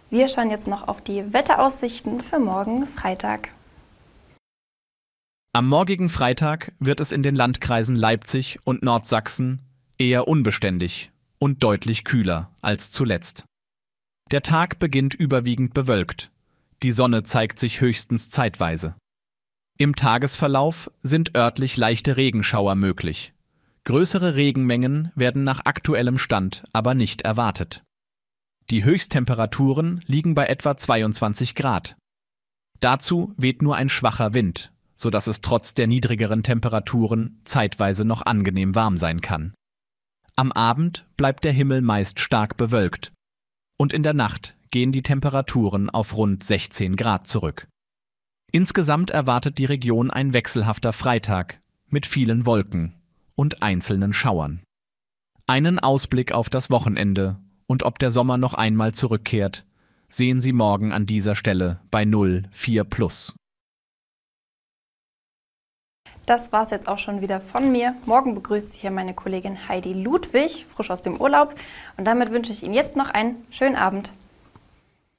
Wir schauen jetzt noch auf die Wetteraussichten für morgen Freitag. Am morgigen Freitag wird es in den Landkreisen Leipzig und Nordsachsen eher unbeständig und deutlich kühler als zuletzt. Der Tag beginnt überwiegend bewölkt. Die Sonne zeigt sich höchstens zeitweise. Im Tagesverlauf sind örtlich leichte Regenschauer möglich. Größere Regenmengen werden nach aktuellem Stand aber nicht erwartet. Die Höchsttemperaturen liegen bei etwa 22 Grad. Dazu weht nur ein schwacher Wind, sodass es trotz der niedrigeren Temperaturen zeitweise noch angenehm warm sein kann. Am Abend bleibt der Himmel meist stark bewölkt und in der Nacht gehen die Temperaturen auf rund 16 Grad zurück. Insgesamt erwartet die Region ein wechselhafter Freitag mit vielen Wolken und einzelnen Schauern. Einen Ausblick auf das Wochenende und ob der Sommer noch einmal zurückkehrt, sehen Sie morgen an dieser Stelle bei 04+. Das war es jetzt auch schon wieder von mir. Morgen begrüßt Sie hier meine Kollegin Heidi Ludwig, frisch aus dem Urlaub. Und damit wünsche ich Ihnen jetzt noch einen schönen Abend.